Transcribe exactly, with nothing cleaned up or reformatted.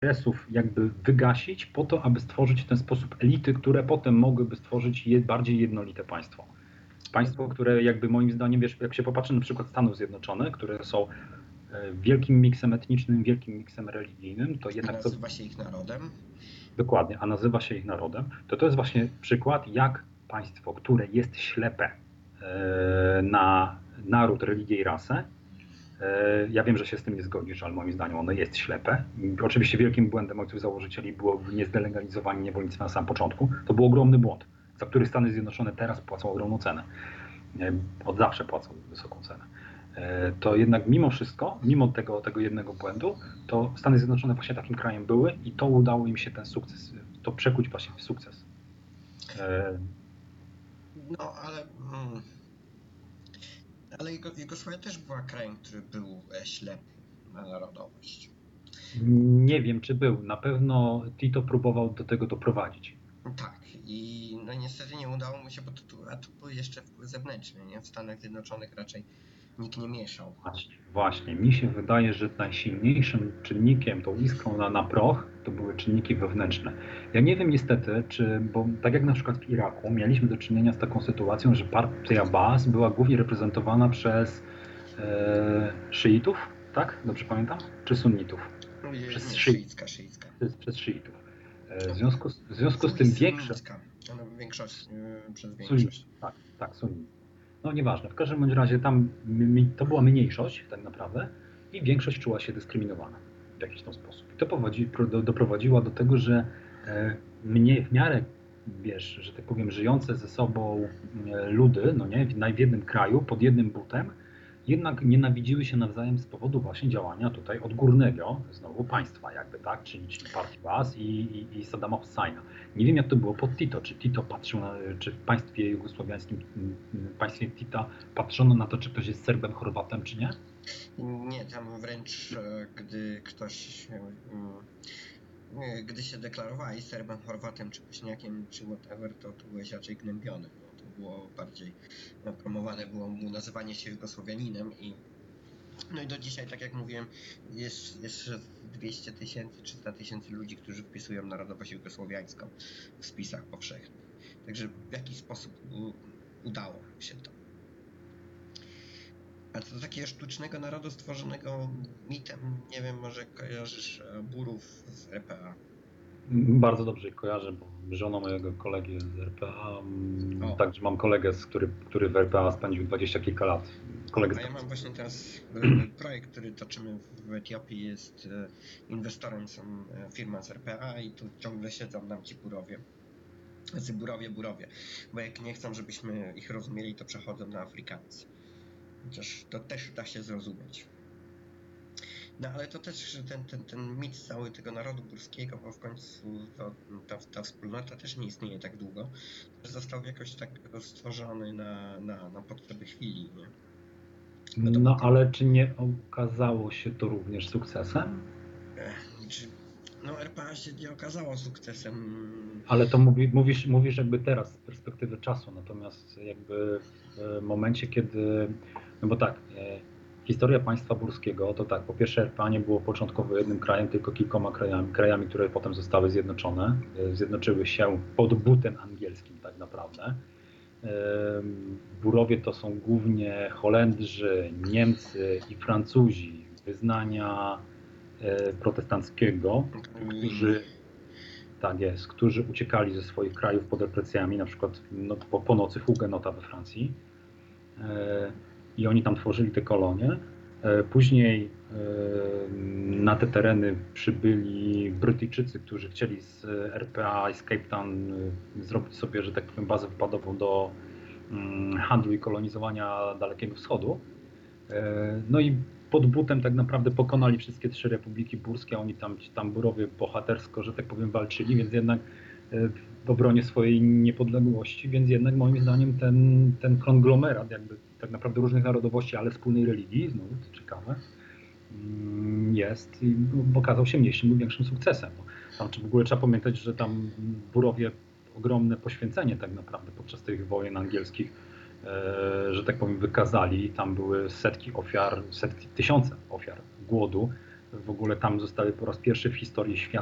interesów jakby wygasić po to, aby stworzyć w ten sposób elity, które potem mogłyby stworzyć je, bardziej jednolite państwo. Państwo, które jakby moim zdaniem, wiesz, jak się popatrzy na przykład Stanów Zjednoczonych, które są wielkim miksem etnicznym, wielkim miksem religijnym, to jednak I nazywa to, się ich narodem. Dokładnie, a nazywa się ich narodem, to to jest właśnie przykład, jak państwo, które jest ślepe na naród, religię i rasę, ja wiem, że się z tym nie zgodzisz, ale moim zdaniem ono jest ślepe. Oczywiście wielkim błędem ojców założycieli było niezdelegalizowanie niewolnictwa na samym początku. To był ogromny błąd, za który Stany Zjednoczone teraz płacą ogromną cenę. Od zawsze płacą wysoką cenę. To jednak mimo wszystko, mimo tego, tego jednego błędu, to Stany Zjednoczone właśnie takim krajem były i to udało im się ten sukces, to przekuć właśnie w sukces. No, ale... Hmm. Ale Jugosławia też była krajem, który był ślepy na narodowość. Nie wiem, czy był. Na pewno Tito próbował do tego doprowadzić. Tak, i no niestety nie udało mu się, bo to, a to były jeszcze wpływy zewnętrzne, nie? W Stanach Zjednoczonych raczej nikt nie mieszał. Właśnie, właśnie. Mi się wydaje, że najsilniejszym czynnikiem, tą iskrą na, na proch, to były czynniki wewnętrzne. Ja nie wiem niestety, czy, bo tak jak na przykład w Iraku, mieliśmy do czynienia z taką sytuacją, że partia Baas była głównie reprezentowana przez e, szyitów, tak? Dobrze pamiętam? Czy sunnitów? Nie, Przez nie, szy... szyicka, szyicka. Przez, przez szyitów. E, w związku z, w związku z tym większe... Ona większość, yy, przez większość. Sunni, tak, tak, sunni. No nieważne, w każdym bądź razie tam to była mniejszość tak naprawdę i większość czuła się dyskryminowana w jakiś tam sposób. I to powodzi, do, doprowadziło do tego, że e, mnie w miarę, wiesz, że tak powiem, żyjące ze sobą e, ludy, no nie, w, w jednym kraju, pod jednym butem, jednak nienawidziły się nawzajem z powodu właśnie działania tutaj odgórnego znowu państwa jakby, tak, czyli, czyli partii Baas i, i, i Saddama Husseina. Nie wiem jak to było pod Tito, czy Tito patrzył na, czy w państwie jugosłowiańskim, w państwie Tita patrzono na to, czy ktoś jest Serbem, Chorwatem, czy nie? Nie, tam wręcz gdy ktoś, gdy się deklarowali Serbem, Chorwatem, czy Bośniakiem, czy whatever, to, to byłeś raczej gnębiony. To było bardziej promowane, było mu nazywanie się Jugosłowianinem i no i do dzisiaj, tak jak mówiłem, jest, jest dwieście tysięcy, trzysta tysięcy ludzi, którzy wpisują narodowość jugosłowiańską w spisach powszechnych. Także w jakiś sposób udało się to. A do takiego sztucznego narodu stworzonego mitem, nie wiem, może kojarzysz Burów z R P A? Bardzo dobrze ich kojarzę, bo żona mojego kolegi z R P A, o. Także mam kolegę, który, który w R P A spędził dwadzieścia kilka lat. Kolegę A ja mam właśnie teraz projekt, który toczymy w Etiopii, jest inwestorem, są firma z R P A i tu ciągle siedzą nam ci Burowie. Znaczy Burowie, Burowie, bo jak nie chcą, żebyśmy ich rozumieli, to przechodzą na Afrykancy. Chociaż to też da się zrozumieć. No ale to też ten, ten, ten mit cały tego narodu burskiego, bo w końcu to, ta, ta wspólnota też nie istnieje tak długo, że został jakoś tak stworzony na, na, na potrzeby chwili, nie? No, no ale czy nie okazało się to również sukcesem? Czy, no R P A się nie okazało sukcesem. Ale to mówi, mówisz, mówisz jakby teraz z perspektywy czasu, natomiast jakby w momencie, kiedy, no bo tak, historia państwa burskiego to tak, po pierwsze R P A nie było początkowo jednym krajem, tylko kilkoma krajami, krajami, które potem zostały zjednoczone, zjednoczyły się pod butem angielskim tak naprawdę. Burowie to są głównie Holendrzy, Niemcy i Francuzi wyznania protestanckiego, którzy, tak jest, którzy uciekali ze swoich krajów pod represjami, na przykład no, po, po nocy Hugenota we Francji e, i oni tam tworzyli te kolonie. E, później e, na te tereny przybyli Brytyjczycy, którzy chcieli z R P A i z Cape Town e, zrobić sobie, że tak powiem, bazę wypadową do mm, handlu i kolonizowania Dalekiego Wschodu. E, no i pod butem tak naprawdę pokonali wszystkie trzy republiki burskie, oni tam, tam Burowie bohatersko, że tak powiem, walczyli, więc jednak w obronie swojej niepodległości, więc jednak moim zdaniem ten, ten konglomerat jakby tak naprawdę różnych narodowości, ale wspólnej religii, znowu to ciekawe, jest i okazał się mniejszym lub większym sukcesem. Tam w ogóle trzeba pamiętać, że tam Burowie ogromne poświęcenie tak naprawdę podczas tych wojen angielskich, że tak powiem, wykazali. Tam były setki ofiar, setki, tysiące ofiar głodu. W ogóle tam zostały po raz pierwszy w historii świata